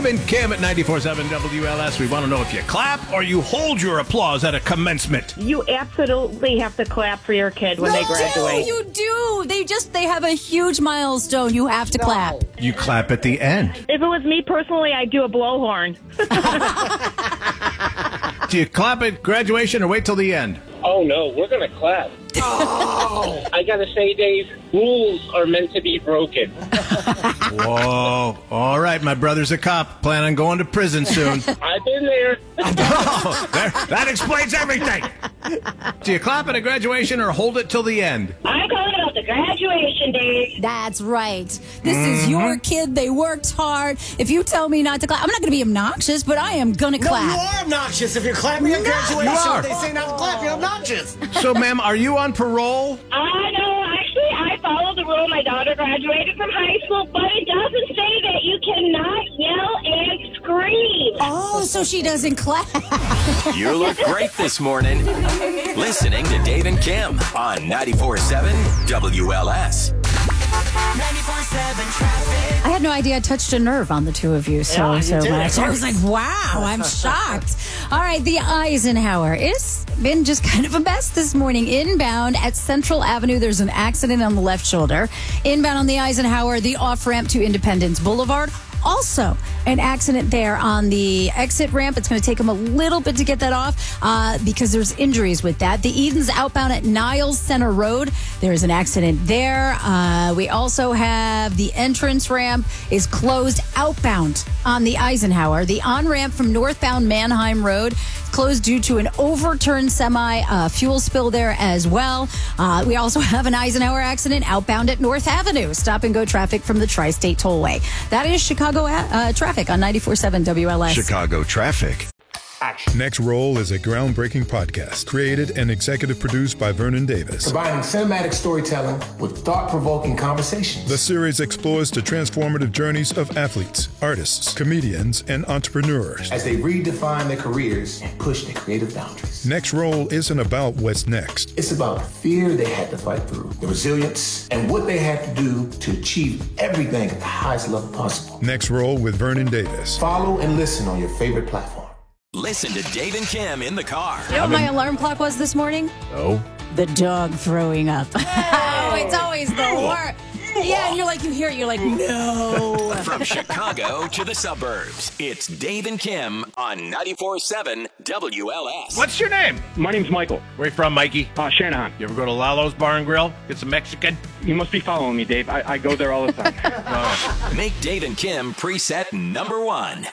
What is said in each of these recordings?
Dave and Kim at 94.7 WLS. We want to know if you clap or you hold your applause at a commencement. You absolutely have to clap for your kid when they graduate. You do. They have a huge milestone. You have to clap. You clap at the end. If it was me personally, I'd do a blowhorn. Do you clap at graduation or wait till the end? Oh, no, we're going to clap. Oh. I got to say, Dave, rules are meant to be broken. Whoa. All right, my brother's a cop. Plan on going to prison soon. I've been there. Oh, that explains everything. Do you clap at a graduation or hold it till the end? I'm calling about the graduation, Dave. That's right. This is your kid. They worked hard. If you tell me not to clap, I'm not going to be obnoxious, but I am going to clap. No, you are obnoxious. If you're clapping at graduation, you are. they say not to clap, you're obnoxious. So, ma'am, are you on parole? No, actually, I followed the rule. My daughter graduated from high school, but it doesn't say that you cannot yell and scream. Oh, so she doesn't clap. You look great this morning. Listening to Dave and Kim on 94.7 WLS. 94.7 traffic. I had no idea I touched a nerve on the two of you so much. I was like, wow, I'm shocked. All right, the Eisenhower. It's been just kind of a mess this morning. Inbound at Central Avenue, there's an accident on the left shoulder. Inbound on the Eisenhower, the off-ramp to Independence Boulevard. Also, an accident there on the exit ramp. It's going to take them a little bit to get that off because there's injuries with that. The Edens outbound at Niles Center Road. There's an accident there. We also have the entrance ramp is closed outbound on the Eisenhower. The on-ramp from northbound Mannheim Road closed due to an overturned fuel spill there as well. We also have an Eisenhower accident outbound at North Avenue. Stop and go traffic from the Tri-State Tollway. That is Chicago traffic on 94.7 WLS. Chicago traffic. Next Roll is a groundbreaking podcast created and executive produced by Vernon Davis. Combining cinematic storytelling with thought-provoking conversations. The series explores the transformative journeys of athletes, artists, comedians, and entrepreneurs as they redefine their careers and push their creative boundaries. Next Roll isn't about what's next. It's about the fear they had to fight through, the resilience, and what they had to do to achieve everything at the highest level possible. Next Roll with Vernon Davis. Follow and listen on your favorite platform. Listen to Dave and Kim in the car. You know what my alarm clock was this morning? Oh. The dog throwing up. Oh, it's always the worst. Yeah, and you hear it, you're like, no. From Chicago to the suburbs, it's Dave and Kim on 94.7 WLS. What's your name? My name's Michael. Where you from, Mikey? Shanahan. You ever go to Lalo's Bar and Grill? Get some Mexican? You must be following me, Dave. I go there all the time. Make Dave and Kim preset number 1,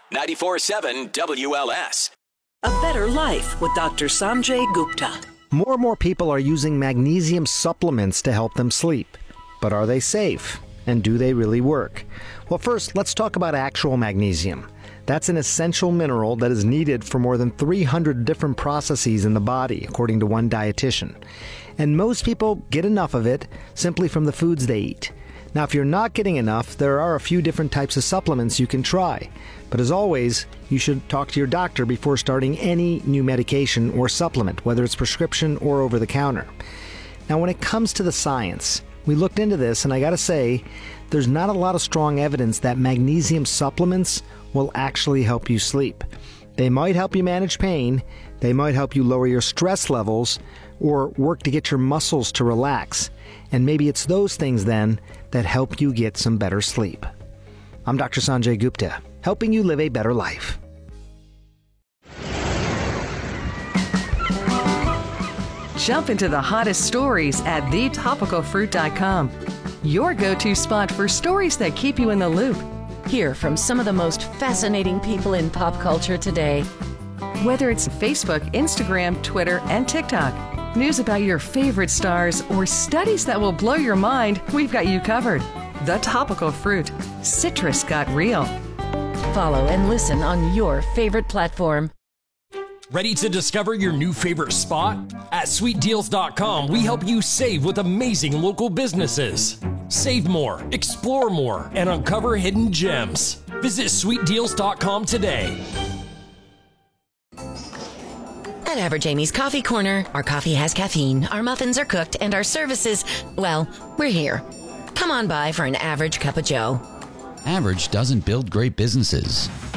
94.7 WLS. A better life with Dr. Sanjay Gupta. More and more people are using magnesium supplements to help them sleep. But are they safe? And do they really work? Well, first, let's talk about actual magnesium. That's an essential mineral that is needed for more than 300 different processes in the body, according to one dietitian. And most people get enough of it simply from the foods they eat. Now, if you're not getting enough, there are a few different types of supplements you can try. But as always, you should talk to your doctor before starting any new medication or supplement, whether it's prescription or over the counter. Now, when it comes to the science, we looked into this, and I gotta say, there's not a lot of strong evidence that magnesium supplements will actually help you sleep. They might help you manage pain, they might help you lower your stress levels, or work to get your muscles to relax. And maybe it's those things then that help you get some better sleep. I'm Dr. Sanjay Gupta, helping you live a better life. Jump into the hottest stories at thetopicalfruit.com. Your go-to spot for stories that keep you in the loop. Hear from some of the most fascinating people in pop culture today. Whether it's Facebook, Instagram, Twitter, and TikTok, news about your favorite stars, or studies that will blow your mind, we've got you covered. The Topical Fruit. Citrus got real. Follow and listen on your favorite platform. Ready to discover your new favorite spot? At sweetdeals.com, we help you save with amazing local businesses. Save more, explore more, and uncover hidden gems. Visit sweetdeals.com today. At Average Amy's Coffee Corner, our coffee has caffeine, our muffins are cooked, and our services, well, we're here. Come on by for an average cup of joe. Average doesn't build great businesses.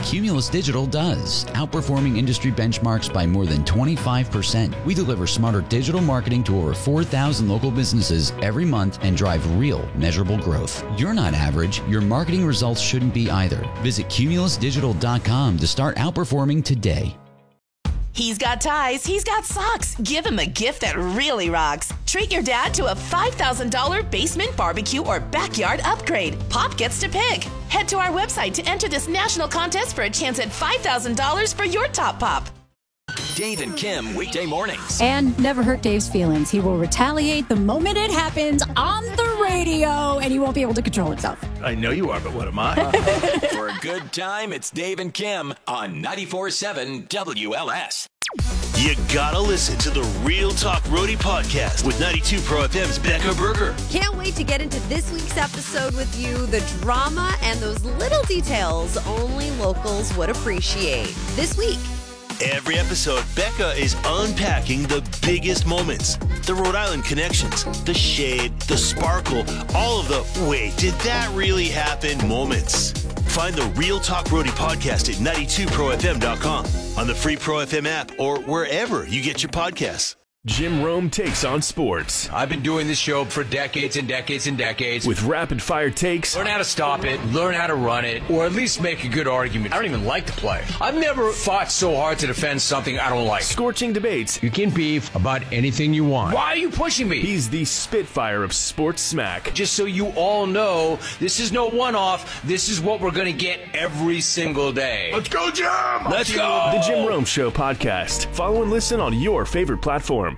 Cumulus Digital does, outperforming industry benchmarks by more than 25%. We deliver smarter digital marketing to over 4,000 local businesses every month and drive real, measurable growth. You're not average. Your marketing results shouldn't be either. Visit cumulusdigital.com to start outperforming today. He's got ties, he's got socks. Give him a gift that really rocks. Treat your dad to a $5,000 basement barbecue or backyard upgrade. Pop gets to pick. Head to our website to enter this national contest for a chance at $5,000 for your top pop. Dave and Kim, weekday mornings. And never hurt Dave's feelings. He will retaliate the moment it happens on the radio, and he won't be able to control himself. I know you are, but what am I? For a good time, it's Dave and Kim on 94.7 WLS. You gotta listen to the Real Talk Roadie podcast with 92 Pro FM's Becca Berger. Can't wait to get into this week's episode with you. The drama and those little details only locals would appreciate. This week. Every episode, Becca is unpacking the biggest moments, the Rhode Island connections, the shade, the sparkle, all of the wait, did that really happen moments. Find the Real Talk Roadie podcast at 92profm.com, on the free Pro FM app, or wherever you get your podcasts. Jim Rome takes on sports. I've been doing this show for decades and decades and decades. With rapid-fire takes. Learn how to stop it, learn how to run it, or at least make a good argument. I don't even like the play. I've never fought so hard to defend something I don't like. Scorching debates. You can beef about anything you want. Why are you pushing me? He's the Spitfire of sports smack. Just so you all know, this is no one-off. This is what we're going to get every single day. Let's go, Jim! Let's go! The Jim Rome Show podcast. Follow and listen on your favorite platform.